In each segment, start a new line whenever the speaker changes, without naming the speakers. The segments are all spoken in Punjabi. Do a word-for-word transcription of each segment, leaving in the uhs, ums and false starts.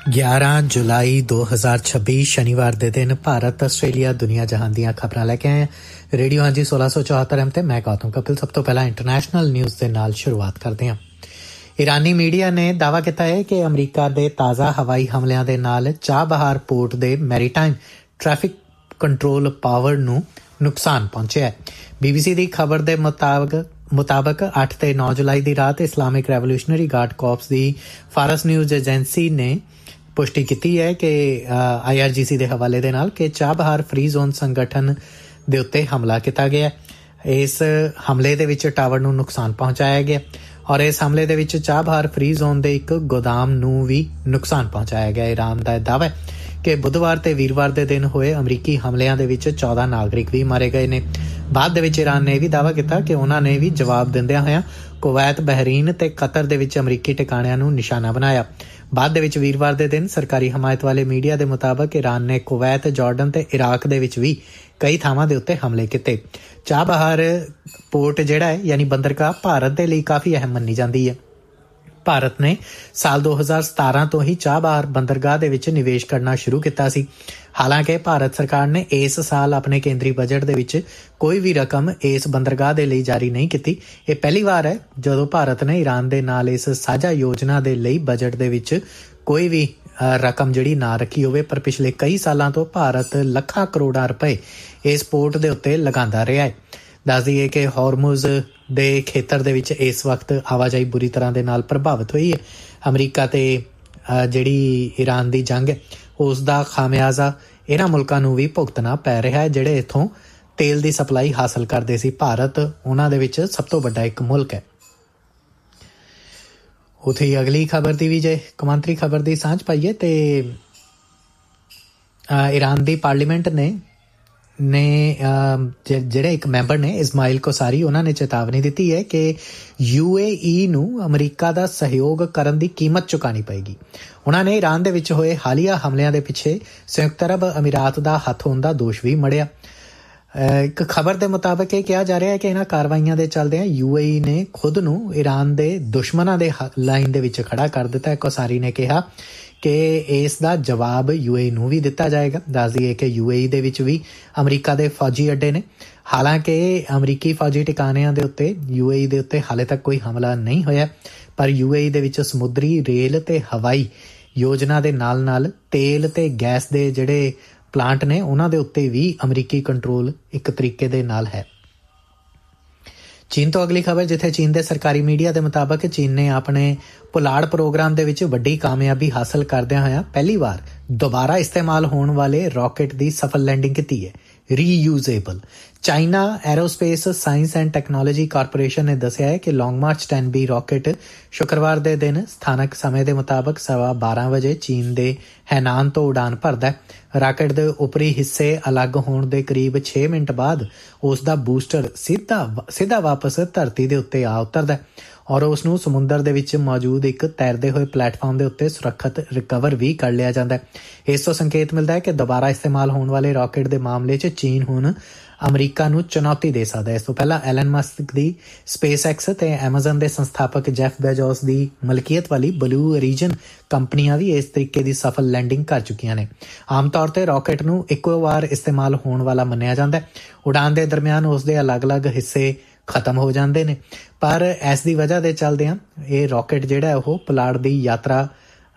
ਗਿਆਰਾਂ ਜੁਲਾਈ ਦੋ ਹਜ਼ਾਰ ਛੱਬੀ ਸ਼ਨੀਵਾਰ ਦੇ ਦਿਨ ਭਾਰਤ ਆਸਟ੍ਰੇਲੀਆ ਦੁਨੀਆ ਜਹਾਨ ਦੀਆਂ ਖਬਰਾਂ ਲੈ ਕੇ ਆਏ ਹਾਂ। ਰੇਡੀਓ ਹਾਂਜੀ ਸੋਲਾਂ ਸੌ ਚੌਹੱਤਰ ਐਮ ਤੇ ਮੈਂ ਗੌਤਮ ਕਪਿਲ। ਸਭ ਤੋਂ ਪਹਿਲਾਂ ਇੰਟਰਨੈਸ਼ਨਲ ਨਿਊਜ਼ ਦੇ ਨਾਲ ਸ਼ੁਰੂਆਤ ਕਰਦੇ ਹਾਂ। ਇਰਾਨੀ ਮੀਡੀਆ ਨੇ ਦਾਅਵਾ ਕੀਤਾ ਹੈ ਕਿ ਅਮਰੀਕਾ ਦੇ ਤਾਜ਼ਾ ਹਵਾਈ ਹਮਲਿਆਂ ਦੇ ਨਾਲ ਚਾਬਹਾਰ ਪੋਰਟ ਦੇ ਮੈਰੀਟਾਈਮ ਟ੍ਰੈਫਿਕ ਕੰਟਰੋਲ ਪਾਵਰ ਨੂੰ ਨੁਕਸਾਨ ਪਹੁੰਚਿਆ ਹੈ। ਬੀਬੀਸੀ ਦੀ ਖਬਰ ਦੇ ਮੁਤਾਬਕ ਮੁਤਾਬਕ ਅੱਠ ਤੇ ਨੌ ਜੁਲਾਈ ਦੀ ਰਾਤ ਇਸਲਾਮਿਕ ਰੈਵੋਲੂਸ਼ਨਰੀ ਗਾਰਡ ਕੋਰਪਸ ਦੀ ਫਾਰਸ ਨਿਊਜ਼ ਏਜੰਸੀ ਨੇ ਪੁਸ਼ਟੀ ਕੀਤੀ ਹੈ ਕਿ ਆਈ ਆਰ ਜੀ ਸੀ ਦੇ ਹਵਾਲੇ ਦੇ ਨਾਲ ਕਿ ਚਾਬਹਾਰ ਫਰੀ ਜ਼ੋਨ ਸੰਗਠਨ ਦੇ ਉੱਤੇ ਹਮਲਾ ਕੀਤਾ ਗਿਆ। ਇਸ ਹਮਲੇ ਦੇ ਵਿੱਚ ਟਾਵਰ ਨੂੰ ਨੁਕਸਾਨ ਪਹੁੰਚਾਇਆ ਗਿਆ ਔਰ ਇਸ ਹਮਲੇ ਦੇ ਵਿੱਚ ਚਾਬਹਾਰ ਫਰੀ ਜ਼ੋਨ ਦੇ ਇੱਕ ਗੋਦਾਮ ਨੂੰ ਵੀ ਨੁਕਸਾਨ ਪਹੁੰਚਾਇਆ ਗਿਆ। ਇਰਾਨ ਦਾ ਦਾਅਵਾ ਹੈ ਕਿ ਬੁੱਧਵਾਰ ਤੇ ਵੀਰਵਾਰ ਦੇ ਦਿਨ ਹੋਏ ਅਮਰੀਕੀ ਹਮਲਿਆਂ ਦੇ ਵਿੱਚ ਚੌਦਾਂ ਨਾਗਰਿਕ ਵੀ ਮਾਰੇ ਗਏ ਨੇ। ਬਾਅਦ ਦੇ ਵਿੱਚ ਇਰਾਨ ਨੇ ਇਹ ਵੀ ਦਾਅਵਾ ਕੀਤਾ ਕਿ ਉਹਨਾਂ ਨੇ ਵੀ ਜਵਾਬ ਦਿੰਦਿਆਂ ਹੋਇਆਂ ਕੁਵੈਤ, ਬਹਿਰੀਨ ਤੇ ਕਤਰ ਦੇ ਵਿੱਚ ਅਮਰੀਕੀ ਟਿਕਾਣਿਆਂ ਨੂੰ ਨਿਸ਼ਾਨਾ ਬਣਾਇਆ। ਬਾਅਦ ਦੇ ਵਿੱਚ ਵੀਰਵਾਰ ਦੇ ਦਿਨ ਸਰਕਾਰੀ ਹਮਾਇਤ ਵਾਲੇ ਮੀਡੀਆ ਦੇ ਮੁਤਾਬਕ ਇਰਾਨ ਨੇ ਕੁਵੈਤ, ਜਾਰਡਨ ਤੇ ਇਰਾਕ ਦੇ ਵਿੱਚ ਵੀ ਕਈ ਥਾਵਾਂ ਦੇ ਉੱਤੇ ਹਮਲੇ ਕੀਤੇ। ਚਾਬਹਾਰ ਪੋਰਟ ਜਿਹੜਾ ਹੈ ਯਾਨੀ ਬੰਦਰਗਾਹ ਭਾਰਤ ਦੇ ਲਈ ਕਾਫੀ ਅਹਿਮ ਮੰਨੀ ਜਾਂਦੀ ਹੈ। ਭਾਰਤ ਨੇ ਸਾਲ ਦੋ ਹਜ਼ਾਰ ਸਤਾਰਾਂ ਤੋਂ ਹੀ ਚਾਬਹਾਰ ਬੰਦਰਗਾਹ ਦੇ ਵਿੱਚ ਨਿਵੇਸ਼ ਕਰਨਾ ਸ਼ੁਰੂ ਕੀਤਾ ਸੀ। ਹਾਲਾਂਕਿ ਭਾਰਤ ਸਰਕਾਰ ਨੇ ਇਸ ਸਾਲ ਆਪਣੇ ਕੇਂਦਰੀ ਬਜਟ ਦੇ ਵਿੱਚ ਕੋਈ ਵੀ ਰਕਮ ਇਸ ਬੰਦਰਗਾਹ ਦੇ ਲਈ ਜਾਰੀ ਨਹੀਂ ਕੀਤੀ। ਇਹ ਪਹਿਲੀ ਵਾਰ ਹੈ ਜਦੋਂ ਭਾਰਤ ਨੇ ਇਰਾਨ ਦੇ ਨਾਲ ਇਸ ਸਾਂਝਾ ਯੋਜਨਾ ਦੇ ਲਈ ਬਜਟ ਦੇ ਵਿੱਚ ਕੋਈ ਵੀ ਰਕਮ ਜਿਹੜੀ ਨਾ ਰੱਖੀ ਹੋਵੇ। ਪਰ ਪਿਛਲੇ ਕਈ ਸਾਲਾਂ ਤੋਂ ਭਾਰਤ ਲੱਖਾਂ ਕਰੋੜਾਂ ਰੁਪਏ ਇਸ ਪੋਰਟ ਦੇ ਉੱਤੇ ਲਗਾਉਂਦਾ ਰਿਹਾ ਹੈ। ਦੱਸ ਦਈਏ ਕਿ ਹੌਰਮੁਜ਼ ਦੇ ਖੇਤਰ ਦੇ ਵਿੱਚ ਇਸ ਵਕਤ ਆਵਾਜਾਈ ਬੁਰੀ ਤਰ੍ਹਾਂ ਦੇ ਨਾਲ ਪ੍ਰਭਾਵਿਤ ਹੋਈ ਹੈ। ਅਮਰੀਕਾ ਤੇ ਜਿਹੜੀ ਇਰਾਨ ਦੀ ਜੰਗ ਹੈ ਉਸ ਦਾ ਖਾਮਿਆਜ਼ਾ ਇਹਨਾਂ ਮੁਲਕਾਂ ਨੂੰ ਵੀ ਭੁਗਤਣਾ ਪੈ ਰਿਹਾ ਹੈ ਜਿਹੜੇ ਇੱਥੋਂ ਤੇਲ ਦੀ ਸਪਲਾਈ ਹਾਸਲ ਕਰਦੇ ਸੀ। ਭਾਰਤ ਉਹਨਾਂ ਦੇ ਵਿੱਚ ਸਭ ਤੋਂ ਵੱਡਾ ਇੱਕ ਮੁਲਕ ਹੈ। ਉੱਥੇ ਹੀ ਅਗਲੀ ਖਬਰ ਦੀ ਵੀ ਜੇ ਕੌਮਾਂਤਰੀ ਖਬਰ ਦੀ ਸਾਂਝ ਪਾਈਏ ਤੇ ਇਰਾਨ ਦੀ ਪਾਰਲੀਮੈਂਟ ਨੇ ਨੇ ਜਿਹੜੇ ਇੱਕ ਮੈਂਬਰ ਨੇ ਇਸਮਾਇਲ ਕੋਸਾਰੀ, ਉਹਨਾਂ ਨੇ ਚੇਤਾਵਨੀ ਦਿੱਤੀ ਹੈ ਕਿ ਯੂ ਏ ਈ ਨੂੰ ਅਮਰੀਕਾ ਦਾ ਸਹਿਯੋਗ ਕਰਨ ਦੀ ਕੀਮਤ ਚੁਕਾਉਣੀ ਪਏਗੀ। ਉਹਨਾਂ ਨੇ ਇਰਾਨ ਦੇ ਵਿੱਚ ਹੋਏ ਹਾਲੀਆ ਹਮਲਿਆਂ ਦੇ ਪਿੱਛੇ ਸੰਯੁਕਤ ਅਰਬ ਅਮੀਰਾਤ ਦਾ ਹੱਥ ਹੋਣ ਦਾ ਦੋਸ਼ ਵੀ ਮੜਿਆ। ਇੱਕ ਖਬਰ ਦੇ ਮੁਤਾਬਕ ਇਹ ਕਿਹਾ ਜਾ ਰਿਹਾ ਹੈ ਕਿ ਇਹਨਾਂ ਕਾਰਵਾਈਆਂ ਦੇ ਚੱਲਦਿਆਂ ਯੂ ਏ ਈ ਨੇ ਖੁਦ ਨੂੰ ਇਰਾਨ ਦੇ ਦੁਸ਼ਮਣਾਂ ਦੇ ਲਾਈਨ ਦੇ ਵਿੱਚ ਖੜਾ ਕਰ ਦਿੱਤਾ। ਕੋਸਾਰੀ ਨੇ ਕਿਹਾ ਕਿ ਇਸ ਦਾ ਜਵਾਬ ਯੂ ਏ ਈ ਨੂੰ ਵੀ ਦਿੱਤਾ ਜਾਏਗਾ। ਦੱਸ ਦਈਏ ਕਿ ਯੂ ਏ ਈ ਦੇ ਵਿੱਚ ਵੀ ਅਮਰੀਕਾ ਦੇ ਫੌਜੀ ਅੱਡੇ ਨੇ। ਹਾਲਾਂਕਿ ਅਮਰੀਕੀ ਫੌਜੀ ਟਿਕਾਣਿਆਂ ਦੇ ਉੱਤੇ ਯੂ ਏ ਈ ਦੇ ਉੱਤੇ ਹਾਲੇ ਤੱਕ ਕੋਈ ਹਮਲਾ ਨਹੀਂ ਹੋਇਆ, ਪਰ ਯੂ ਏ ਈ ਦੇ ਵਿੱਚ ਸਮੁੰਦਰੀ, ਰੇਲ ਤੇ ਹਵਾਈ ਯੋਜਨਾ ਦੇ ਨਾਲ ਨਾਲ ਤੇਲ ਤੇ ਗੈਸ ਦੇ ਜਿਹੜੇ ਪਲਾਂਟ ਨੇ ਉਹਨਾਂ ਦੇ ਉੱਤੇ ਵੀ ਅਮਰੀਕੀ ਕੰਟਰੋਲ ਇੱਕ ਤਰੀਕੇ ਦੇ ਨਾਲ ਹੈ। ਚੀਨ ਤੋਂ ਅਗਲੀ ਖਬਰ, ਜਿੱਥੇ ਚੀਨ ਦੇ ਸਰਕਾਰੀ ਮੀਡੀਆ ਦੇ ਮੁਤਾਬਕ ਚੀਨ ਨੇ ਆਪਣੇ ਪੁਲਾੜ ਪ੍ਰੋਗਰਾਮ ਦੇ ਵਿੱਚ ਵੱਡੀ ਕਾਮਯਾਬੀ ਹਾਸਲ ਕਰਦਿਆਂ ਹੋਇਆਂ ਪਹਿਲੀ ਵਾਰ ਦੁਬਾਰਾ ਇਸਤੇਮਾਲ ਹੋਣ ਵਾਲੇ ਰਾਕਟ ਦੀ ਸਫਲ ਲੈਂਡਿੰਗ ਕੀਤੀ ਹੈ। ਰੀਯੂਜ਼ੇਬਲ China aerospace science and technology corporation ਨੇ ਦੱਸਿਆ ਹੈ ਕਿ ਲੌਂਗ ਮਾਰਚ ਟੈਨ ਬੀ ਰਾਕਟ ਸ਼ੁੱਕਰਵਾਰ ਦੇ ਦਿਨ ਸਥਾਨਕ ਸਮੇਂ ਦੇ ਮੁਤਾਬਕ ਸਵਾ ਬਾਰਾਂ ਵਜੇ ਚੀਨ ਦੇ ਹੈਨਾਨ ਤੋਂ ਉਡਾਨ ਭਰਦਾ ਹੈ। ਰਾਕਟ ਦੇ ਉੱਪਰੀ ਹਿੱਸੇ ਅਲੱਗ ਹੋਣ ਦੇ ਕਰੀਬ ਛੇ ਮਿੰਟ ਬਾਅਦ ਉਸ ਦਾ ਬੂਸਟਰ ਸਿੱਧਾ ਸਿੱਧਾ ਵਾਪਸ ਧਰਤੀ ਦੇ ਉੱਤੇ ਆ ਉਤਰਦਾ ਔਰ ਉਸ ਨੂੰ ਸਮੁੰਦਰ ਦੇ ਵਿੱਚ ਮੌਜੂਦ ਇੱਕ ਤੈਰਦੇ ਹੋਏ ਪਲੇਟਫਾਰਮ ਦੇ ਉੱਤੇ ਸੁਰੱਖਿਅਤ ਰਿਕਵਰ ਵੀ ਕਰ ਲਿਆ ਜਾਂਦਾ ਹੈ। ਇਸ ਤੋਂ ਸੰਕੇਤ ਮਿਲਦਾ ਹੈ ਕਿ ਦੁਬਾਰਾ ਇਸਤੇਮਾਲ ਹੋਣ ਵਾਲੇ ਰਾਕਟ ਦੇ ਮਾਮਲੇ 'ਚ ਚੀਨ ਹੁਣ ਅਮਰੀਕਾ ਨੂੰ ਚੁਣੌਤੀ ਦੇ ਸਕਦਾ ਹੈ। ਇਸ ਤੋਂ ਪਹਿਲਾਂ ਐਲਨ ਮਸਕ ਦੀ ਸਪੇਸ ਐਕਸ ਤੇ ਐਮਾਜ਼ਨ ਦੇ ਸੰਸਥਾਪਕ ਜੈਫ ਬੇਜ਼ੋਸ ਦੀ ਮਲਕੀਅਤ ਵਾਲੀ ਬਲੂ ਓਰੀਜਨ ਕੰਪਨੀਆਂ ਵੀ ਇਸ ਤਰੀਕੇ ਦੀ ਸਫਲ ਲੈਂਡਿੰਗ ਕਰ ਚੁੱਕੀਆਂ ਨੇ। ਆਮ ਤੌਰ ਤੇ ਰਾਕਟ ਨੂੰ ਇੱਕੋ ਵਾਰ ਇਸਤੇਮਾਲ ਹੋਣ ਵਾਲਾ ਮੰਨਿਆ ਜਾਂਦਾ ਹੈ। ਉਡਾਨ ਦੇ ਦਰਮਿਆਨ ਉਸ ਦੇ ਅਲੱਗ-ਅਲੱਗ ਹਿੱਸੇ ਖਤਮ ਹੋ ਜਾਂਦੇ ਨੇ, ਪਰ ਇਸ ਦੀ ਵਜ੍ਹਾ ਦੇ ਚੱਲਦਿਆਂ ਇਹ ਰਾਕਟ ਜਿਹੜਾ ਉਹ ਪੁਲਾੜ ਦੀ ਯਾਤਰਾ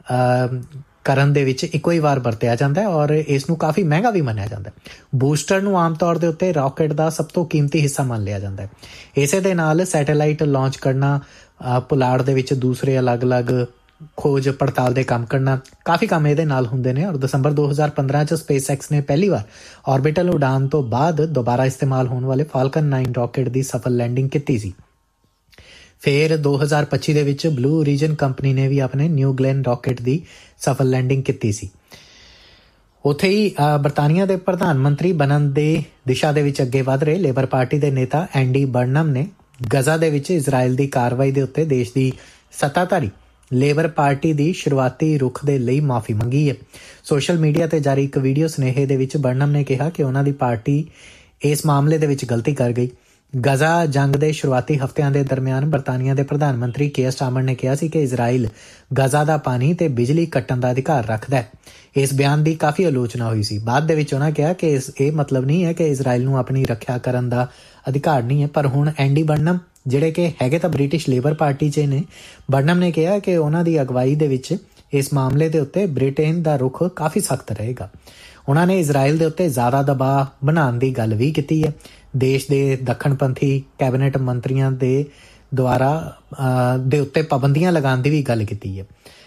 ਕਰਨ ਦੇ ਵਿੱਚ ਇੱਕੋ ਹੀ ਵਾਰ ਵਰਤਿਆ ਜਾਂਦਾ ਹੈ ਔਰ ਇਸ ਨੂੰ ਕਾਫੀ ਮਹਿੰਗਾ ਵੀ ਮੰਨਿਆ ਜਾਂਦਾ ਹੈ। ਬੂਸਟਰ ਨੂੰ ਆਮ ਤੌਰ ਦੇ ਉੱਤੇ ਰਾਕਟ ਦਾ ਸਭ ਤੋਂ ਕੀਮਤੀ ਹਿੱਸਾ ਮੰਨ ਲਿਆ ਜਾਂਦਾ ਹੈ। ਇਸੇ ਦੇ ਨਾਲ ਸੈਟੇਲਾਈਟ ਲਾਂਚ ਕਰਨਾ, ਪੁਲਾੜ ਦੇ ਵਿੱਚ ਦੂਸਰੇ ਅਲੱਗ-ਅਲੱਗ ਖੋਜ ਪੜਤਾਲ ਦੇ ਕੰਮ ਕਰਨਾ, ਕਾਫੀ ਕੰਮ ਇਹਦੇ ਨਾਲ ਹੁੰਦੇ ਨੇ। ਔਰ ਦਸੰਬਰ ਦੋ ਹਜ਼ਾਰ ਪੰਦਰਾਂ 'ਚ ਸਪੇਸ ਐਕਸ ਨੇ ਪਹਿਲੀ ਵਾਰ ਆਰਬਿਟਲ ਉਡਾਨ ਤੋਂ ਬਾਅਦ ਦੁਬਾਰਾ ਇਸਤੇਮਾਲ ਹੋਣ ਵਾਲੇ ਫਾਲਕਨ ਨਾਈਨ ਰਾਕਟ ਦੀ ਸਫਲ ਲੈਂਡਿੰਗ ਕੀਤੀ ਸੀ। ਫਿਰ ਦੋ ਹਜ਼ਾਰ ਪੱਚੀ ਦੇ ਵਿੱਚ ਬਲੂ ਓਰੀਜਨ ਕੰਪਨੀ ਨੇ ਵੀ ਆਪਣੇ ਨਿਊ ਗਲੈਨ ਰਾਕਟ ਦੀ ਸਫਲ ਲੈਂਡਿੰਗ ਕੀਤੀ ਸੀ। ਉੱਥੇ ਹੀ ਬਰਤਾਨੀਆ ਦੇ ਪ੍ਰਧਾਨ ਮੰਤਰੀ ਬਣਨ ਦੀ ਦਿਸ਼ਾ ਦੇ ਵਿੱਚ ਅੱਗੇ ਵਧ ਰਹੇ ਲੇਬਰ ਪਾਰਟੀ ਦੇ ਨੇਤਾ ਐਂਡੀ ਬਰਨਮ ਨੇ ਗਜ਼ਾ ਦੇ ਵਿੱਚ ਇਜ਼ਰਾਈਲ ਦੀ ਕਾਰਵਾਈ ਦੇ ਉੱਤੇ ਦੇਸ਼ ਦੀ ਸੱਤਾਧਾਰੀ ਲੇਬਰ ਪਾਰਟੀ ਦੀ ਸ਼ੁਰੂਆਤੀ ਰੁਖ ਦੇ ਲਈ ਮਾਫੀ ਮੰਗੀ ਹੈ। ਸੋਸ਼ਲ ਮੀਡੀਆ ਤੇ ਜਾਰੀ ਇੱਕ ਵੀਡੀਓ ਸੁਨੇਹੇ ਦੇ ਵਿੱਚ ਬਰਨਮ ਨੇ ਕਿਹਾ ਕਿ ਉਹਨਾਂ ਦੀ ਪਾਰਟੀ ਇਸ ਮਾਮਲੇ ਦੇ ਵਿੱਚ ਗਲਤੀ ਕਰ ਗਈ। ਗਜ਼ਾ ਜੰਗ ਦੇ ਸ਼ੁਰੂਆਤੀ ਹਫ਼ਤਿਆਂ ਦੇ ਦਰਮਿਆਨ ਬਰਤਾਨੀਆ ਦੇ ਪ੍ਰਧਾਨ ਮੰਤਰੀ ਕੀਅਰ ਸਟਾਰਮਰ ਨੇ ਕਿਹਾ ਸੀ ਕਿ ਇਜ਼ਰਾਈਲ ਗਜ਼ਾ ਦਾ ਪਾਣੀ ਤੇ ਬਿਜਲੀ ਕੱਟਣ ਦਾ ਅਧਿਕਾਰ ਰੱਖਦਾ ਹੈ। ਇਸ ਬਿਆਨ ਦੀ ਕਾਫੀ ਆਲੋਚਨਾ ਹੋਈ ਸੀ। ਬਾਅਦ ਦੇ ਵਿੱਚ ਉਹਨਾਂ ਕਿਹਾ ਕਿ ਇਸ ਇਹ ਮਤਲਬ ਨਹੀਂ ਹੈ ਕਿ ਇਜ਼ਰਾਈਲ ਨੂੰ ਆਪਣੀ ਰੱਖਿਆ ਕਰਨ ਦਾ ਅਧਿਕਾਰ ਨਹੀਂ ਹੈ। ਪਰ ਹੁਣ ਐਂਡੀ ਬਰਨਮ ਜਿਹੜੇ ਕਿ ਹੈਗੇ ਤਾਂ ਬ੍ਰਿਟਿਸ਼ ਲੇਬਰ ਪਾਰਟੀ 'ਚ ਨੇ, ਬਰਨਮ ਨੇ ਕਿਹਾ ਕਿ ਉਹਨਾਂ ਦੀ ਅਗਵਾਈ ਦੇ ਵਿੱਚ ਇਸ ਮਾਮਲੇ ਦੇ ਉੱਤੇ ਬ੍ਰਿਟੇਨ ਦਾ ਰੁਖ ਕਾਫੀ ਸਖਤ ਰਹੇਗਾ। ਉਹਨਾਂ ਨੇ ਇਜ਼ਰਾਈਲ ਦੇ ਉੱਤੇ ਜ਼ਿਆਦਾ ਦਬਾਅ ਬਣਾਉਣ ਦੀ ਗੱਲ ਵੀ ਕੀਤੀ ਹੈ। ਦੇਸ਼ ਦੇ ਦੱਖਣਪੰਥੀ ਕੈਬਨਿਟ ਮੰਤਰੀਆਂ ਦੇ ਦੁਆਰਾ ਦੇ ਉੱਤੇ ਪਾਬੰਦੀਆਂ ਲਗਾਉਣ ਦੀ ਵੀ ਗੱਲ ਕੀਤੀ ਹੈ।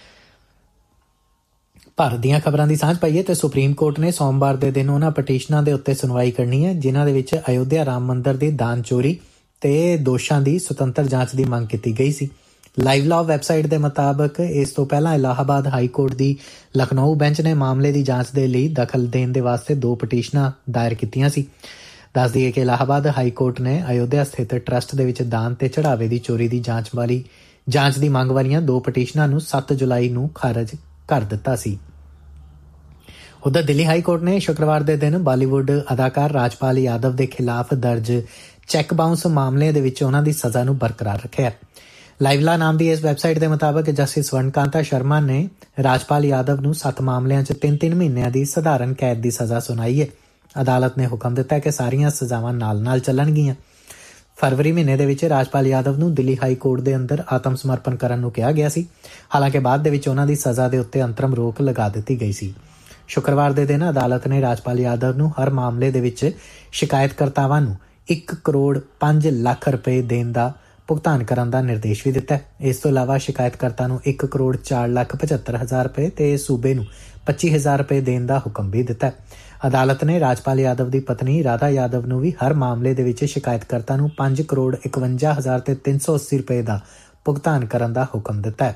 ਭਾਰਤ ਦੀਆਂ ਖਬਰਾਂ ਦੀ ਸਾਂਝ ਪਾਈਏ ਤੇ ਸੁਪਰੀਮ ਕੋਰਟ ਨੇ ਸੋਮਵਾਰ ਦੇ ਦਿਨ ਉਹਨਾਂ ਪਟੀਸ਼ਨਾਂ ਦੇ ਉੱਤੇ ਸੁਣਵਾਈ ਕਰਨੀ ਹੈ ਜਿਨ੍ਹਾਂ ਦੇ ਵਿੱਚ ਅਯੋਧਿਆ ਰਾਮ ਮੰਦਿਰ ਦੀ ਦਾਨ ਚੋਰੀ ਤੇ ਦੋਸ਼ਾਂ ਦੀ ਸੁਤੰਤਰ ਜਾਂਚ ਦੀ ਮੰਗ ਕੀਤੀ ਗਈ ਸੀ। ਲਾਈਵ ਲਾਅ ਵੈਬਸਾਈਟ ਦੇ ਮੁਤਾਬਕ ਇਸ ਤੋਂ ਪਹਿਲਾਂ ਇਲਾਹਾਬਾਦ ਹਾਈ ਕੋਰਟ ਦੀ ਲਖਨਊ ਬੈਂਚ ਨੇ ਮਾਮਲੇ ਦੀ ਜਾਂਚ ਦੇ ਲਈ ਦਖਲ ਦੇਣ ਦੇ ਵਾਸਤੇ ਦੋ ਪਟੀਸ਼ਨਾਂ ਦਾਇਰ ਕੀਤੀਆਂ ਸੀ। ਦੱਸ ਦਈਏ ਕਿ ਇਲਾਹਾਬਾਦ ਹਾਈ ਕੋਰਟ ਨੇ ਅਯੋਧਿਆ ਸਥਿਤ ਟਰੱਸਟ ਦੇ ਵਿੱਚ ਦਾਨ ਤੇ ਚੜਾਵੇ ਦੀ ਚੋਰੀ ਦੀ ਜਾਂਚ ਵਾਲੀ ਜਾਂਚ ਦੀ ਮੰਗ ਵਾਲੀਆਂ ਦੋ ਪਟੀਸ਼ਨਾਂ ਨੂੰ ਸੱਤ ਜੁਲਾਈ ਨੂੰ ਖਾਰਜ ਕਰ ਦਿੱਤਾ ਸੀ। ਉਧਰ ਦਿੱਲੀ ਹਾਈ ਕੋਰਟ ਨੇ ਸ਼ੁੱਕਰਵਾਰ ਦੇ ਦਿਨ ਬਾਲੀਵੁੱਡ ਅਦਾਕਾਰ ਰਾਜਪਾਲ ਯਾਦਵ ਦੇ ਖਿਲਾਫ ਦਰਜ ਚੈੱਕ ਬਾਉਂਸ ਮਾਮਲੇ ਦੇ ਵਿੱਚ ਉਹਨਾਂ ਦੀ ਸਜ਼ਾ ਨੂੰ ਬਰਕਰਾਰ ਰੱਖਿਆ। ਲਾਈਵਲਾ ਨਾਮ ਦੀ ਇਸ ਵੈਬਸਾਈਟ ਦੇ ਮੁਤਾਬਕ ਜਸਟਿਸ ਸਵਰਨਕਾਂਤਾ ਸ਼ਰਮਾ ਨੇ ਰਾਜਪਾਲ ਯਾਦਵ ਨੂੰ ਸੱਤ ਮਾਮਲਿਆਂ 'ਚ ਤਿੰਨ ਤਿੰਨ ਮਹੀਨਿਆਂ ਦੀ ਸਧਾਰਨ ਕੈਦ ਦੀ ਸਜ਼ਾ ਸੁਣਾਈ ਹੈ। ਅਦਾਲਤ ਨੇ ਹੁਕਮ ਦਿੱਤਾ ਕਿ ਸਾਰੀਆਂ ਸਜ਼ਾਵਾਂ ਨਾਲ ਨਾਲ ਚੱਲਣਗੀਆਂ। ਫਰਵਰੀ ਮਹੀਨੇ ਦੇ ਵਿੱਚ ਰਾਜਪਾਲ ਯਾਦਵ ਨੂੰ ਦਿੱਲੀ ਹਾਈ ਕੋਰਟ ਦੇ ਅੰਦਰ ਆਤਮ ਸਮਰਪਣ ਕਰਨ ਨੂੰ ਕਿਹਾ ਗਿਆ ਸੀ। ਹਾਲਾਂਕਿ ਬਾਅਦ ਦੇ ਵਿੱਚ ਉਹਨਾਂ ਦੀ ਸਜ਼ਾ ਦੇ ਉੱਤੇ ਅੰਤਰਮ ਰੋਕ ਲਗਾ ਦਿੱਤੀ ਗਈ ਸੀ। ਸ਼ੁੱਕਰਵਾਰ ਦੇ ਦਿਨ ਅਦਾਲਤ ਨੇ ਰਾਜਪਾਲ ਯਾਦਵ ਨੂੰ ਹਰ ਮਾਮਲੇ ਦੇ ਵਿੱਚ ਸ਼ਿਕਾਇਤਕਰਤਾਵਾਂ ਨੂੰ ਇੱਕ ਕਰੋੜ ਪੰਜ ਲੱਖ ਰੁਪਏ ਦੇਣ ਦਾ ਭੁਗਤਾਨ ਕਰਨ ਦਾ ਨਿਰਦੇਸ਼ ਵੀ ਦਿੱਤਾ। ਇਸ ਤੋਂ ਇਲਾਵਾ ਸ਼ਿਕਾਇਤਕਰਤਾ ਨੂੰ ਇੱਕ ਕਰੋੜ ਚਾਰ ਲੱਖ ਪਝੱਤਰ ਹਜ਼ਾਰ ਰੁਪਏ ਤੇ ਸੂਬੇ ਨੂੰ ਪੱਚੀ ਹਜ਼ਾਰ ਰੁਪਏ ਦੇਣ ਦਾ ਹੁਕਮ ਵੀ ਦਿੱਤਾ। ਅਦਾਲਤ ਨੇ ਰਾਜਪਾਲ ਯਾਦਵ ਦੀ ਪਤਨੀ ਰਾਧਾ ਯਾਦਵ ਨੂੰ ਵੀ ਹਰ ਮਾਮਲੇ ਦੇ ਵਿੱਚ ਸ਼ਿਕਾਇਤਕਰਤਾ ਨੂੰ ਪੰਜ ਕਰੋੜ ਇਕਵੰਜਾ ਹਜ਼ਾਰ ਤੇ ਤਿੰਨ ਸੌ ਅੱਸੀ ਰੁਪਏ ਦਾ ਭੁਗਤਾਨ ਕਰਨ ਦਾ ਹੁਕਮ ਦਿੱਤਾ।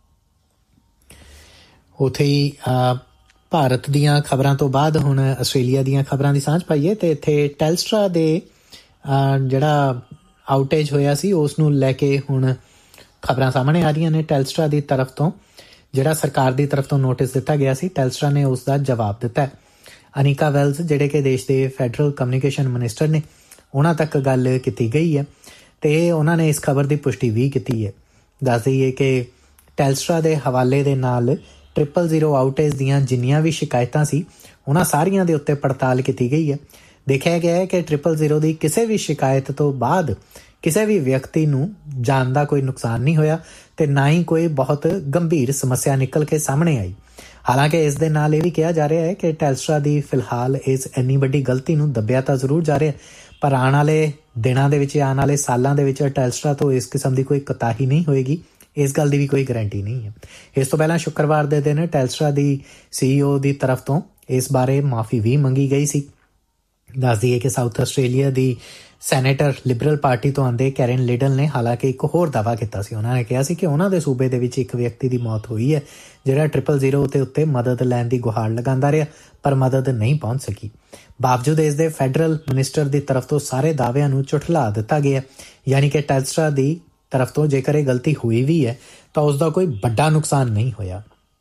ਉੱਥੇ ਹੀ ਭਾਰਤ ਦੀਆਂ ਖਬਰਾਂ ਤੋਂ ਬਾਅਦ ਹੁਣ ਆਸਟ੍ਰੇਲੀਆ ਦੀਆਂ ਖਬਰਾਂ ਦੀ ਸਾਂਝ ਪਾਈਏ ਤੇ ਇੱਥੇ ਟੈਲਸਟਰਾ ਦੇ ਜਿਹੜਾ ਆਊਟੇਜ ਹੋਇਆ ਸੀ ਉਸ ਨੂੰ ਲੈ ਕੇ ਹੁਣ ਖਬਰਾਂ ਸਾਹਮਣੇ ਆ ਰਹੀਆਂ ਨੇ। ਟੈਲਸਟਰਾ ਦੀ ਤਰਫ ਤੋਂ ਜਿਹੜਾ ਸਰਕਾਰ ਦੀ ਤਰਫ ਤੋਂ ਨੋਟਿਸ ਦਿੱਤਾ ਗਿਆ ਸੀ, ਟੈਲਸਟਰਾ ਨੇ ਉਸ ਦਾ ਜਵਾਬ ਦਿੱਤਾ। ਅਨੀਕਾ ਵੈਲਜ਼ ਜਿਹੜੇ ਕਿ ਦੇਸ਼ ਦੇ ਫੈਡਰਲ ਕਮਿਊਨੀਕੇਸ਼ਨ ਮਿਨਿਸਟਰ ਨੇ, ਉਹਨਾਂ ਤੱਕ ਗੱਲ ਕੀਤੀ ਗਈ ਹੈ ਤੇ ਉਹਨਾਂ ਨੇ ਇਸ ਖਬਰ ਦੀ ਪੁਸ਼ਟੀ ਵੀ ਕੀਤੀ ਹੈ। ਦੱਸ ਦਈਏ ਕਿ ਟੈਲਸਟਰਾ ਦੇ ਹਵਾਲੇ ਦੇ ਨਾਲ ਟ੍ਰਿਪਲ ਜ਼ੀਰੋ ਆਊਟੇਜ ਦੀਆਂ ਜਿੰਨੀਆਂ ਵੀ ਸ਼ਿਕਾਇਤਾਂ ਸੀ ਉਹਨਾਂ ਸਾਰੀਆਂ ਦੇ ਉੱਤੇ ਪੜਤਾਲ ਕੀਤੀ ਗਈ ਹੈ। ਦੇਖਿਆ ਗਿਆ ਹੈ ਕਿ ਟ੍ਰਿਪਲ ਜ਼ੀਰੋ ਦੀ ਕਿਸੇ ਵੀ ਸ਼ਿਕਾਇਤ ਤੋਂ ਬਾਅਦ ਕਿਸੇ ਵੀ ਵਿਅਕਤੀ ਨੂੰ ਜਾਨ ਦਾ ਕੋਈ ਨੁਕਸਾਨ ਨਹੀਂ ਹੋਇਆ ਤੇ ਨਾ ਹੀ ਕੋਈ ਬਹੁਤ ਗੰਭੀਰ ਸਮੱਸਿਆ ਨਿਕਲ ਕੇ ਸਾਹਮਣੇ ਆਈ। ਹਾਲਾਂਕਿ ਇਸ ਦੇ ਨਾਲ ਇਹ ਵੀ ਕਿਹਾ ਜਾ ਰਿਹਾ ਹੈ ਕਿ ਟੈਲਸਟਰਾ ਦੀ ਫਿਲਹਾਲ ਇਸ ਇੰਨੀ ਵੱਡੀ ਗਲਤੀ ਨੂੰ ਦੱਬਿਆ ਤਾਂ ਜ਼ਰੂਰ ਜਾ ਰਿਹਾ, ਪਰ ਆਉਣ ਵਾਲੇ ਦਿਨਾਂ ਦੇ ਵਿੱਚ ਆਉਣ ਵਾਲੇ ਸਾਲਾਂ ਦੇ ਵਿੱਚ ਟੈਲਸਟਰਾ ਤੋਂ ਇਸ ਕਿਸਮ ਦੀ ਕੋਈ ਕੁਤਾਹੀ ਨਹੀਂ ਹੋਏਗੀ, ਇਸ ਗੱਲ ਦੀ ਵੀ ਕੋਈ ਗਰੰਟੀ ਨਹੀਂ ਹੈ। ਇਸ ਤੋਂ ਪਹਿਲਾਂ ਸ਼ੁੱਕਰਵਾਰ ਦੇ ਦਿਨ ਟੈਲਸਟਰਾ ਦੀ ਸੀਈਓ ਦੀ ਤਰਫ ਤੋਂ ਇਸ ਬਾਰੇ ਮਾਫੀ ਵੀ ਮੰਗੀ ਗਈ ਸੀ। ਦੱਸ ਦਈਏ ਕਿ ਸਾਊਥ ਆਸਟ੍ਰੇਲੀਆ ਦੀ ਸੈਨੇਟਰ ਲਿਬਰਲ ਪਾਰਟੀ ਤੋਂ ਆਉਂਦੇ ਕੈਰਨ ਲਿਡਲ ਨੇ ਹਾਲਾਂਕਿ ਇੱਕ ਹੋਰ ਦਾਅਵਾ ਕੀਤਾ ਸੀ। ਉਹਨਾਂ ਨੇ ਕਿਹਾ ਸੀ ਕਿ ਉਹਨਾਂ ਦੇ ਸੂਬੇ ਦੇ ਵਿੱਚ ਇੱਕ ਵਿਅਕਤੀ ਦੀ ਮੌਤ ਹੋਈ ਹੈ ਜਿਹੜਾ ਟ੍ਰਿਪਲ ਜ਼ੀਰੋ ਦੇ ਉੱਤੇ ਮਦਦ ਲੈਣ ਦੀ ਗੁਹਾਰ ਲਗਾਉਂਦਾ ਰਿਹਾ ਪਰ ਮਦਦ ਨਹੀਂ ਪਹੁੰਚ ਸਕੀ। ਬਾਵਜੂਦ ਇਸ ਦੇ ਫੈਡਰਲ ਮਿਨਿਸਟਰ ਦੀ ਤਰਫ ਤੋਂ ਸਾਰੇ ਦਾਅਵਿਆਂ ਨੂੰ ਝੁਠਲਾ ਦਿੱਤਾ ਗਿਆ, ਯਾਨੀ ਕਿ ਟੈਲਸਟਰਾ ਦੀ ਤਰਫ ਤੋਂ ਜੇਕਰ ਇਹ ਗਲਤੀ ਹੋਈ ਵੀ ਹੈ ਤਾਂ ਉਸ ਦਾ ਕੋਈ ਵੱਡਾ ਨੁਕਸਾਨ ਨਹੀਂ ਹੋਇਆ।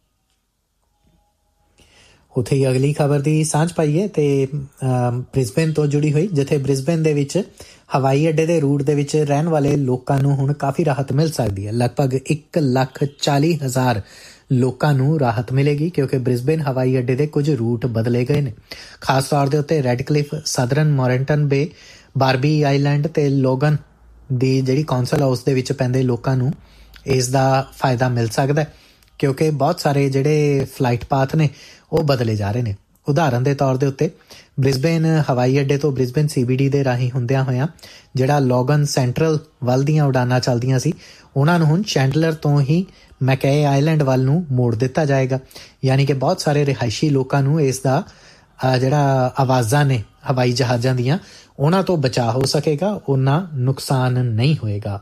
ਉੱਥੇ ਹੀ ਅਗਲੀ ਖਬਰ ਦੀ ਸਾਂਝ ਪਾਈਏ ਤੇ ਬ੍ਰਿਸਬੇਨ ਤੋਂ ਜੁੜੀ ਹੋਈ, ਜਿੱਥੇ ਬ੍ਰਿਸਬੇਨ ਦੇ ਵਿੱਚ ਹਵਾਈ ਅੱਡੇ ਦੇ ਰੂਟ ਦੇ ਵਿੱਚ ਰਹਿਣ ਵਾਲੇ ਲੋਕਾਂ ਨੂੰ ਹੁਣ ਕਾਫੀ ਰਾਹਤ ਮਿਲ ਸਕਦੀ ਹੈ। ਲਗਭਗ ਇੱਕ ਲੱਖ ਚਾਲੀ ਹਜ਼ਾਰ ਲੋਕਾਂ ਨੂੰ ਰਾਹਤ ਮਿਲੇਗੀ ਕਿਉਂਕਿ ਬ੍ਰਿਸਬੇਨ ਹਵਾਈ ਅੱਡੇ ਦੇ ਕੁਝ ਰੂਟ ਬਦਲੇ ਗਏ ਨੇ। ਖਾਸ ਤੌਰ ਦੇ ਉੱਤੇ ਰੈਡਕਲਿਫ, ਸਦਰਨ ਮੋਰਨਟਨ ਬੇ, ਬਾਰਬੀ ਆਈਲੈਂਡ ਤੇ ਲੋਗਨ ਦੀ ਜਿਹੜੀ ਕੌਂਸਲ ਹਾਊਸ ਦੇ ਵਿੱਚ ਪੈਂਦੇ ਲੋਕਾਂ ਨੂੰ ਇਸ ਦਾ ਫਾਇਦਾ ਮਿਲ ਸਕਦਾ ਕਿਉਂਕਿ ਬਹੁਤ ਸਾਰੇ ਜਿਹੜੇ ਫਲਾਈਟ ਪਾਥ ਨੇ ਉਹ ਬਦਲੇ ਜਾ ਰਹੇ ਨੇ। ਉਦਾਹਰਨ ਦੇ ਤੌਰ ਦੇ ਉੱਤੇ ਬ੍ਰਿਸਬੇਨ ਹਵਾਈ ਅੱਡੇ ਤੋਂ ਬ੍ਰਿਸਬੇਨ ਸੀਬੀਡੀ ਦੇ ਰਾਹੀਂ ਹੁੰਦਿਆਂ ਹੋਇਆਂ ਜਿਹੜਾ ਲੋਗਨ ਸੈਂਟਰਲ ਵੱਲ ਦੀਆਂ ਉਡਾਨਾਂ ਚੱਲਦੀਆਂ ਸੀ ਉਹਨਾਂ ਨੂੰ ਹੁਣ ਚੈਂਡਲਰ ਤੋਂ ਹੀ ਮੈਕਏ ਆਈਲੈਂਡ ਵੱਲ ਨੂੰ ਮੋੜ ਦਿੱਤਾ ਜਾਏਗਾ, ਯਾਨੀ ਕਿ ਬਹੁਤ ਸਾਰੇ ਰਿਹਾਇਸ਼ੀ ਲੋਕਾਂ ਨੂੰ ਇਸ ਦਾ ਜਿਹੜਾ ਆਵਾਜ਼ਾਂ ਨੇ ਹਵਾਈ ਜਹਾਜ਼ਾਂ ਦੀਆਂ ਉਹਨਾਂ ਤੋਂ ਬਚਾਅ ਹੋ ਸਕੇਗਾ, ਉਹਨਾਂ ਨੁਕਸਾਨ ਨਹੀਂ ਹੋਏਗਾ।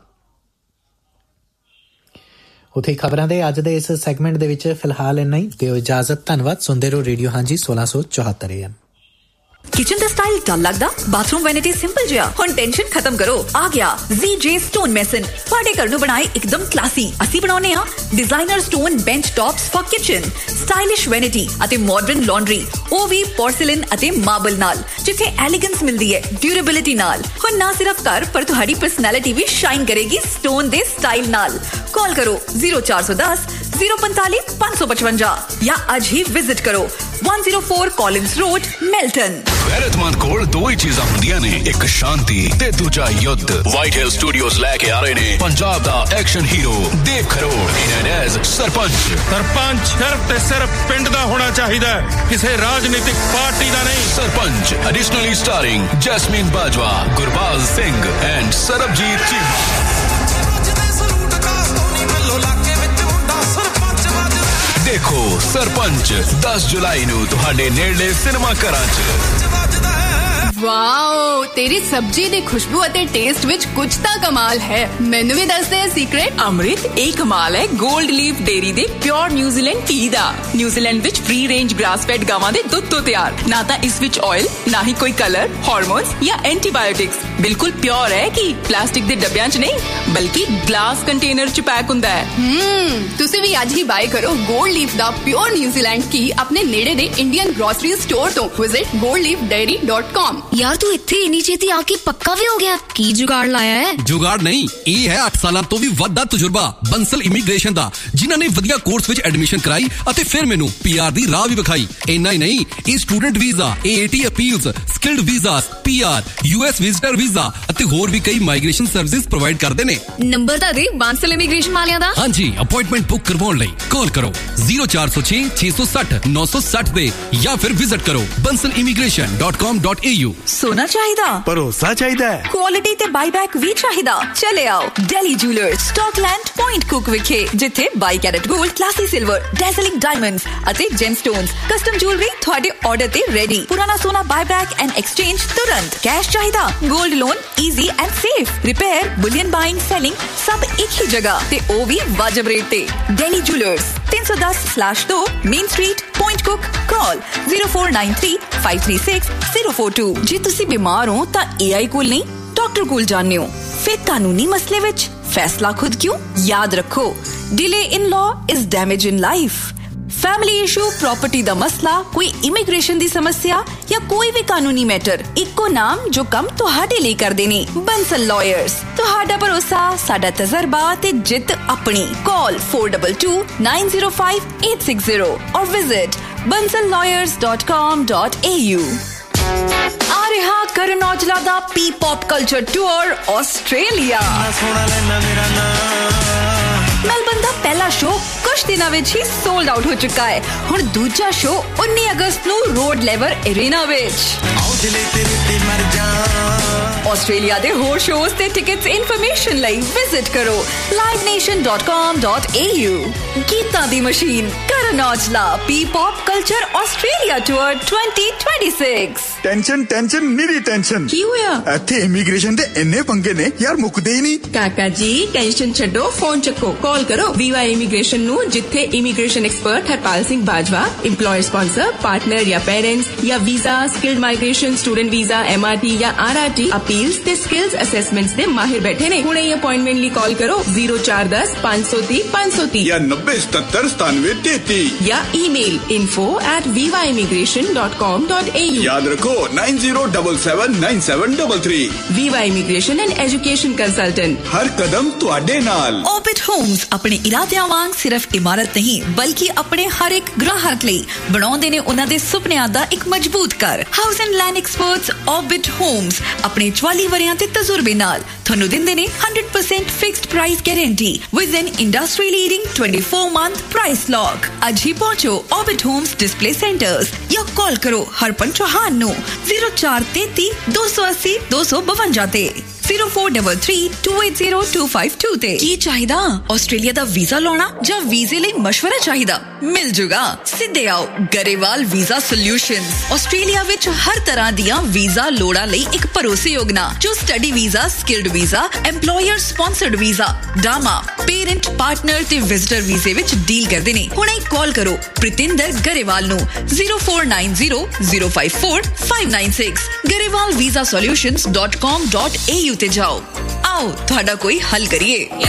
ਉੱਥੇ ਖਬਰਾਂ ਦੇ ਅੱਜ ਦੇ ਇਸ ਸੈਗਮੈਂਟ ਦੇ ਵਿੱਚ ਫਿਲਹਾਲ ਇੰਨਾ ਹੀ। ਦਿਓ ਇਜਾਜ਼ਤ। ਧੰਨਵਾਦ। ਸੁਣਦੇ ਰਹੋ ਰੇਡੀਓ ਹਾਂਜੀ ਸੋਲਾਂ ਸੌ ਚੌਹੱਤਰ ਏ ਐਮ।
किचन दा स्टाइल डल लगदा, बाथरूम वैनिटी सिंपल जिहा, हुण टेंशन खत्म करो, आ गया Z J स्टोन मेसन। तुहाडे घर नूं बनाए एकदम क्लासी। ਅਸੀਂ ਬਣਾਉਨੇ ਆ designer stone bench tops for kitchen, stylish vanity ਅਤੇ मॉडर्न लॉन्ड्री, ਉਹ ਵੀ पोर्सिलिन ਅਤੇ मार्बल ਨਾਲ, ਜਿੱਥੇ एलिगेंस मिलदी है ड्यूरेबिलिटी नाल। ਹੁਣ ना सिर्फ घर पर ਤੁਹਾਡੀ पर्सनैलिटी भी शाइन करेगी स्टोन दे स्टाइल नाल। कॉल करो zero four one zero zero पैंतालीस पाँच सौ पचवंजा या आज ही विजिट करो one oh four Collins road Milton.
गैरतमंद कोल दो ही चीज़ां हुंदियां ने, एक शांति ते दूजा युद्ध। व्हाइट हिल स्टूडियोज लेके आ रहे ने पंजाब दा एक्शन हीरो देव खरोड़ इन एज सरपंच।
सरपंच सिर्फ ते सिर्फ पिंड दा होना चाहिदा, किसी राजनीतिक पार्टी दा नहीं। Sarpanch
additionally starring jasmine Bajwa, Gurbaz Singh and Sarabjit Cheema. देखो सरपंच दस जुलाई नूं तुहाडे नेड़े सिनेमा घरां च।
वाओ, तेरी सब्जी दी खुशबू अते टेस्ट विच कुछ ता कमाल है। मैनू भी दस दे सीक्रेट।
अमृत एक कमाल है गोल्ड लीफ डेयरी दे प्योर न्यूजीलैंड घी दा। न्यूजीलैंड विच फ्री रेंज ग्रास फेड गावां दे दुध तो तैयार, ना ता इस विच ऑयल, ना ही कोई कलर, हार्मोन्स या एंटीबायोटिक्स। बिल्कुल प्योर है कि प्लास्टिक दे डब्बियां च नहीं, बल्कि ग्लास कंटेनर च पैक हुंदा है।
हम्म तुसी भी आज ही बाय करो गोल्ड लीफ दा प्योर न्यूजीलैंड घी अपने नेड़े दे इंडियन ग्रोसरी स्टोर तो। Visit gold leaf dairy dot com.
यार तू इत्थे इन्नी छेती आके पक्का भी हो गया, की जुगाड़ लाया है?
जुगाड़ नहीं, ये है आठ साल तो भी वड्डा तजुर्बा बंसल इमीग्रेशन दा, जिन्हां ने वधिया कोर्स विच एडमिशन कराई अते फिर मेनू पीआर दी राह भी विखाई। इन्ना ही नहीं, ये student visa, AAT appeals, skilled visas, PR, US visitor visa अते होर भी कई माइग्रेशन सर्विसेज प्रोवाइड करदे ने।
नंबर ता दे बंसल इमीग्रेशन वालियां दा।
हां जी, अपॉइंटमेंट बुक करवाउण लई कॉल करो zero four zero six six six zero nine six zero दे या फिर विजिट करो bansal immigration dot com dot a u।
सोना चाहिदा,
भरोसा चाहिदा है,
क्वालिटी ते बाईबैक भी चाहिदा। चले आओ daily jewellers, Scotland point cook विखे, जिथे by carat gold, classy silver, डेज़लिंग diamonds अते जेमस्टोन्स, कस्टम ज्वेलरी ਤੁਹਾਡੇ ਆਰਡਰ ਤੇ ਰੈਡੀ। ਪੁਰਾਣਾ ਸੋਨਾ ਬਾਈਬੈਕ ਐਂਡ ਐਕਸਚੇਂਜ तुरंत। कैश चाहिदा, gold loan easy and safe, repair, Boolean buying, selling सब एक ही जगह ते ओ भी वाजिब रेट ते। डेली ज्वेलर्स तीन सौ दस स्लैश दो main street point cook. Call zero four nine three five three six zero four two। जे तुसी बीमार हो ता एआई कोल नहीं, डॉक्टर कोल जाने हो। फिर कानूनी मसले विच फैसला खुद क्यों? याद रखो, delay in law is damage in life. Family issue, property दा मसला, कोई इमिग्रेशन दी समस्या या कोई भी कानूनी मैटर, इक्को नाम जो कम तुहाडे लिए कर देने। बंसल लॉयर्स, तुहाडा भरोसा, साडा तजर्बा ते जित अपनी। Call four two two nine zero five eight six zero और visit bansal lawyers dot com dot a u। आ रहा करण औजला दा P pop culture tour Australia. Melbourne दा पहला शो कुछ दिनों विच ही सोल्ड आउट हो चुका है। हुण दूजा शो उन्नीस अगस्त नूं रोड लेवर एरेना विच। ऑस्ट्रेलिया दे होर शोज ते टिकट्स इन्फॉर्मेशन लई विजिट करो live nation dot com dot a u। गीतां दी machine Karan Aujla P pop culture Australia tour twenty twenty-six।
Tension tension निरी टेंशन
की होया?
इत्थे इमिग्रेशन दे इन्ने पंगे ने यार, मुकदे ही नहीं।
काका जी टेंशन छड्डो, फोन चक्को, कॉल करो वीवा इमिग्रेशन नु, जिथे immigration expert Harpal Singh Bajwa, employer sponsor, partner या पेरेंट्स या visa, skilled migration, student visa, MRT या आरआरटी, अपील्स ते स्किल्स असेसमेंट्स दे माहिर बैठे ने। हुणे ही अपॉइंटमेंट ली कॉल करो zero four one zero five zero three five zero three
या नब्बे सतहत्तर सतानवे तैतीस
या email info at viva immigration dot com dot a u।
याद रखो nine zero seven seven nine seven three three।
Viva Immigration and Education Consultant,
हर कदम तुहाडे नाल।
ऑर्बिट होम्स अपने इरादियां वांग सिर्फ इमारत नहीं, बल्कि अपने हर एक ग्राहक ਲਈ ਬਣਾਉਂਦੇ ਨੇ ਉਹਨਾਂ ਦੇ ਸੁਪਨਿਆਂ ਦਾ ਇੱਕ ਮਜ਼ਬੂਤ ਘਰ। House and land experts orbit homes ਆਪਣੇ ਚੁਆਲੀ ਵਰਿਆਂ ਤੇ ਤਜਰਬੇ ਨਾਲ ਤੁਹਾਨੂੰ ਦਿੰਦੇ ਨੇ one hundred percent fixed price guarantee with N industry leading twenty-four month price lock. ਅੱਜ ਹੀ ਪਹੁੰਚੋ ऑर्बिट ਹੋਮਸ ਡਿਸਪਲੇ ਸੈਂਟਰਸ ਜਾਂ ਕਾਲ ਕਰੋ ਹਰਪਨ ਚੌਹਾਨ ਨੂੰ zero four three three two eight zero two eight zero two two five ਤੇ zero four three three two eight zero two five two ਤੇ। ਕੀ ਚਾਹੀਦਾ? ਆਸਟ੍ਰੇਲੀਆ ਦਾ ਵੀਜ਼ਾ ਲਾਉਣਾ ਜਾਂ ਵੀਜ਼ੇ ਲਈ ਮਸ਼ਵਰਾ ਚਾਹੀਦਾ? ਮਿਲ ਜੂਗਾ। ਸਿੱਧੇ ਆਓ ਗਰੇਵਾਲ ਵੀਜ਼ਾ ਸੋਲਿਊਸ਼ਨਜ਼। ਆਸਟ੍ਰੇਲੀਆ ਵਿੱਚ ਹਰ ਤਰ੍ਹਾਂ ਦੀਆਂ ਵੀਜ਼ਾ ਲੋੜਾਂ ਲਈ ਇੱਕ ਭਰੋਸੇਯੋਗ ਨਾਂ, ਜੋ study visa, skilled visa, employer sponsored visa, ਡਾਮਾ, parent, partner ਤੇ ਵਿਜ਼ਟਰ ਵੀਜ਼ੇ ਵਿੱਚ ਡੀਲ ਕਰਦੇ ਨੇ। ਹੁਣੇ ਕਾਲ ਕਰੋ ਪ੍ਰਿਤਿੰਦਰ ਗਰੇਵਾਲ ਨੂੰ zero four nine zero zero five four five nine six garewal visa solutions dot com dot a u ਤੇ ਜਾਓ। ਆਓ ਤੁਹਾਡਾ ਕੋਈ ਹੱਲ ਕਰੀਏ।